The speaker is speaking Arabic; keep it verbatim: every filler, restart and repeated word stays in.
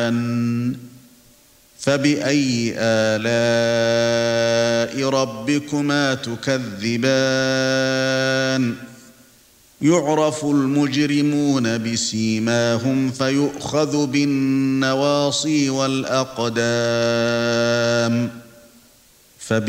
الجان فبأي آلاء ربكما تكذبان يعرف المجرمون بسيماهم فيؤخذ بالنواصي والأقدام